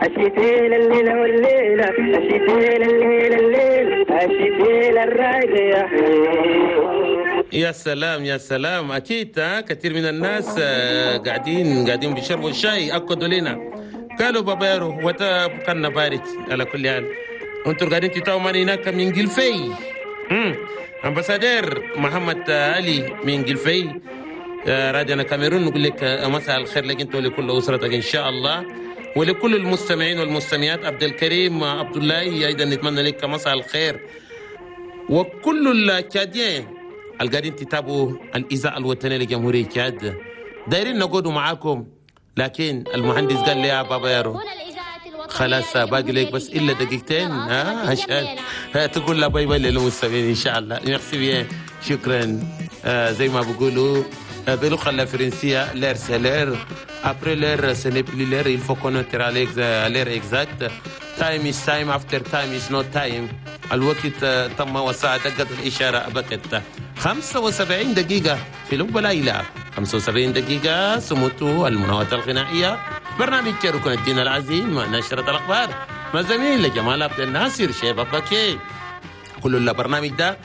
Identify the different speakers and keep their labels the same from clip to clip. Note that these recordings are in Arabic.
Speaker 1: الشتيل الليلة والليلة الشتيل الليلة الليلة الشتيل الرايق يا حليل.
Speaker 2: يا سلام يا سلام. أكيد كثير من الناس قاعدين بيشربوا الشاي. أكدوا لنا قالوا بابيرو وتبقى بارد. على كل حال أنتوا قاعدين تتاو ماني هناك من جلفي. أمباسادير محمد علي من جلفي راديونا كاميرون نقول لك مساء الخير لك أنت ولكل أسرتك إن شاء الله، ولكل المستمعين والمستمعات. عبد الكريم عبد الله أيضا نتمنى لك مساء الخير، وكل الكاديين القاعدين تتابعوا الإذاعة الوطنية لجمهورية تشاد. دايرين نقعدوا معاكم، لكن المهندس قال لي يا بابا يارو خلاص باقي لك بس إلا دقيقتين عشان تقول لا باي باي للمستمعين إن شاء الله. ميرسي بيان، شكرا. زي ما بقولوا باللغة الفرنسية لير سي لير، après l'heure ce n'est plus l'heure, il faut connaître l'heure exacte. Time is time, after time is no time. الوقت تم وساعة دقت الإشارة بكت 75 دقيقة في لب ليلى. 75 دقيقة سموتوا المناوات الغنائية. برنامج ركن الدين العظيم نشرة الأخبار مع زميل جمال عبد الناصر شيبة باكي. كل البرنامج ده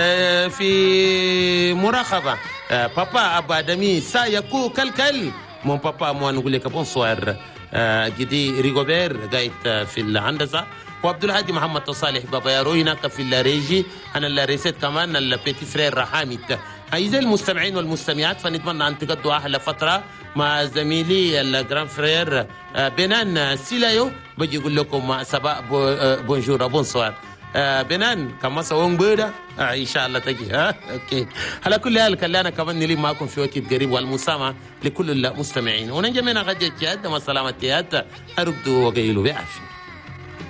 Speaker 2: في مراقبة بابا أبا دمي سايكو كل مون بابا مو نقول لك بونسوار جدي ريغوبير قايد في الهندسة، وعبد الهادي محمد تصالح بابا يارو هناك في الريجي. انا الريسيت كمان البيتي فرير رحامت. اعزائي المستمعين والمستمعات، فنتمنى ان تقضوا احلى فتره مع زميلي الجران فرير بنان سيلايو. بجي يقول لكم صباح بونجور بونسوار. بنان كما سوون بيدا ان شاء الله تجي اوكي. على كل حال خلينا كمان نلي معكم في وقت قريب، والمسامة لكل المستمعين وننجمنا غد جاد وسلامة ياد أرقدوا وقيلوا بعافية.